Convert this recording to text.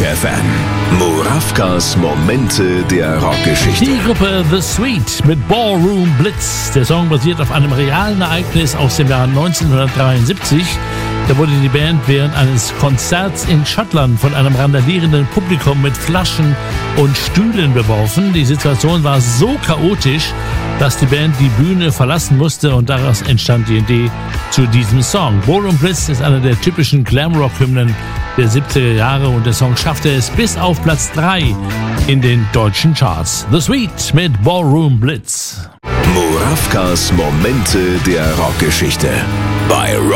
FM. Murawkas Momente der Rockgeschichte. Die Gruppe The Sweet mit Ballroom Blitz. Der Song basiert auf einem realen Ereignis aus dem Jahr 1973. Da wurde die Band während eines Konzerts in Schottland von einem randalierenden Publikum mit Flaschen und Stühlen beworfen. Die Situation war so chaotisch, dass die Band die Bühne verlassen musste und daraus entstand die Idee zu diesem Song. Ballroom Blitz ist eine der typischen Glamrock-Hymnen der 70er Jahre und der Song schaffte es bis auf Platz 3 in den deutschen Charts. The Sweet mit Ballroom Blitz. Murawkas Momente der Rockgeschichte bei Rock